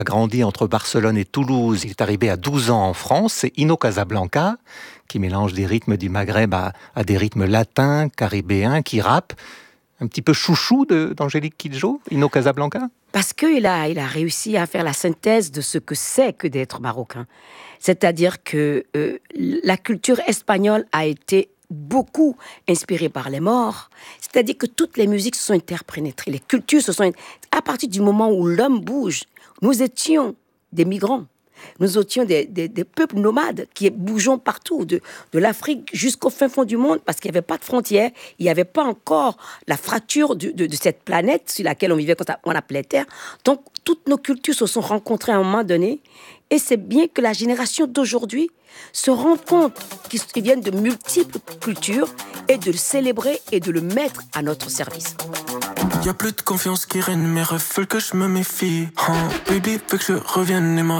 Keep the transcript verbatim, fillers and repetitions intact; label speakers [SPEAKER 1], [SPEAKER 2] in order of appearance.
[SPEAKER 1] a grandi entre Barcelone et Toulouse. Il est arrivé à douze ans en France. C'est Ino Casablanca, qui mélange des rythmes du Maghreb à, à des rythmes latins, caribéens, qui rappe. Un petit peu chouchou de, d'Angélique Kidjo, Ino Casablanca.
[SPEAKER 2] Parce qu'il a, il a réussi à faire la synthèse de ce que c'est que d'être marocain. C'est-à-dire que euh, la culture espagnole a été beaucoup inspirée par les morts. C'est-à-dire que toutes les musiques se sont interprénétrées, les cultures se sont... À partir du moment où l'homme bouge, nous étions des migrants. Nous étions des, des, des peuples nomades qui bougeons partout, de, de l'Afrique jusqu'au fin fond du monde, parce qu'il n'y avait pas de frontières, il n'y avait pas encore la fracture de, de, de cette planète sur laquelle on vivait, qu'on appelait Terre. Donc, toutes nos cultures se sont rencontrées à un moment donné, et c'est bien que la génération d'aujourd'hui se rend compte qu'ils viennent de multiples cultures et de le célébrer et de le mettre à notre service.
[SPEAKER 3] Y'a plus de confiance qui règne, mes rêves veulent que je me méfie. Huh, baby, fait que je revienne et ma